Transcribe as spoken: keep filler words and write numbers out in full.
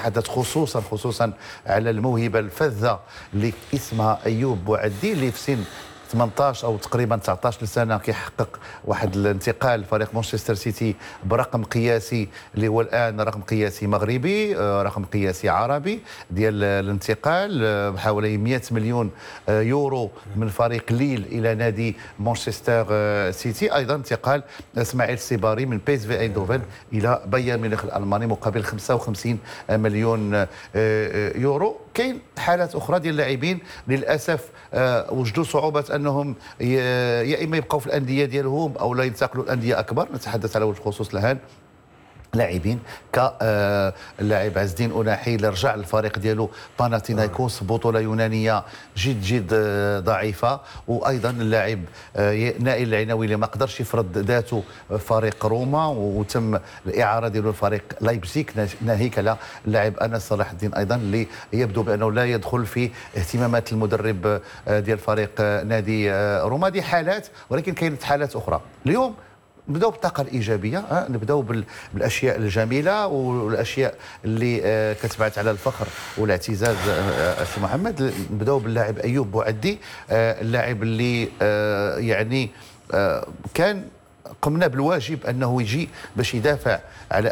نتحدث خصوصا خصوصا على الموهبه الفذه اللي اسمها ايوب بوعدي، اللي في سن ثمانطاش او تقريبا تسعطاش سنه كيحقق واحد الانتقال لفريق مانشستر سيتي برقم قياسي اللي هو الان رقم قياسي مغربي، رقم قياسي عربي ديال الانتقال بحوالي مئة مليون يورو من فريق ليل الى نادي مانشستر سيتي. ايضا انتقال اسماعيل السيباري من بيس في ايندوفن الى بايرن ميونخ الالماني مقابل خمسة وخمسين مليون يورو. كاين حالات اخرى ديال اللاعبين للاسف وجدوا صعوبه انهم يا اما يبقوا في الانديه ديالهم او لا ينتقلوا لانديه اكبر. نتحدث على وجه الخصوص الان لاعبين كاللاعب عز الدين أناحي اللي رجع للفريق ديالو باناثينايكوس بطوله يونانيه جد جد ضعيفه، وايضا اللاعب نائل العناوي اللي ما قدرش يفرض ذاته فريق روما وتم الاعاره ديالو لفريق لايبزيك، ناهيك على اللاعب انس صلاح الدين ايضا اللي يبدو بانه لا يدخل في اهتمامات المدرب ديال فريق نادي روما. دي حالات، ولكن كاينه حالات اخرى. اليوم نبداو بالطاقه الايجابيه، أه؟ نبداو بالاشياء الجميله والاشياء اللي أه كتبعث على الفخر والاعتزاز. أه سي محمد، نبداو باللاعب ايوب بوعدي، أه اللاعب اللي أه يعني أه كان قمنا بالواجب انه يجي باش يدافع على